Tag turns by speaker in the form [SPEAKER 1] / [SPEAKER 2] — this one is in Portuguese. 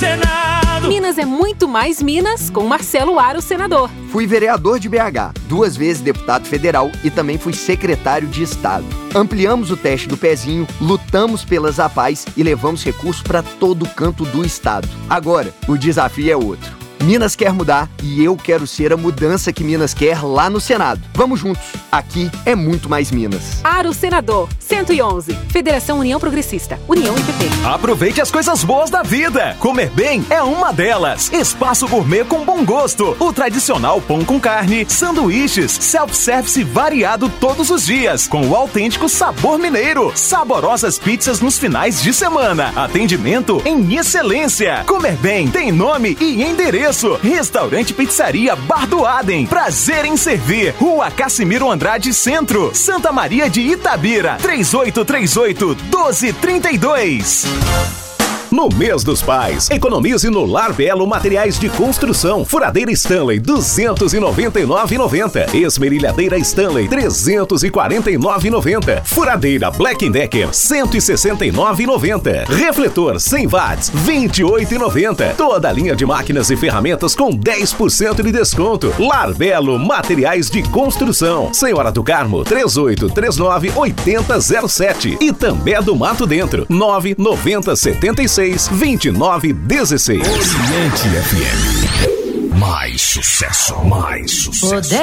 [SPEAKER 1] Senado.
[SPEAKER 2] Minas é muito mais Minas com Marcelo Aro, senador.
[SPEAKER 3] Fui vereador de BH, 2 vezes deputado federal e também fui secretário de Estado. Ampliamos o teste do pezinho, lutamos pelas APAES e levamos recursos para todo canto do estado. Agora, o desafio é outro. Minas quer mudar e eu quero ser a mudança que Minas quer lá no Senado. Vamos juntos. Aqui é muito mais Minas.
[SPEAKER 2] Aro, senador. 111. Federação União Progressista. União e PP.
[SPEAKER 4] Aproveite as coisas boas da vida. Comer bem é uma delas. Espaço gourmet com bom gosto. O tradicional pão com carne, sanduíches, self-service variado todos os dias, com o autêntico sabor mineiro. Saborosas pizzas nos finais de semana. Atendimento em excelência. Comer bem tem nome e endereço. Restaurante Pizzaria Bar do Adem. Prazer em servir. Rua Cassimiro Andrade Centro, Santa Maria de Itabira. 3838-1232.
[SPEAKER 5] No mês dos pais, economize no Lar Belo Materiais de Construção. Furadeira Stanley, R$ 299,90. Esmerilhadeira Stanley, R$ 349,90. Furadeira Black Decker, R$ 169,90. Refletor 100 watts, R$ 28,90. Toda a linha de máquinas e ferramentas com 10% de desconto. Lar Belo Materiais de Construção. Senhora do Carmo, 3839-8007. E També do Mato Dentro, 99076 2916.
[SPEAKER 1] Oriente FM. Mais sucesso, mais sucesso.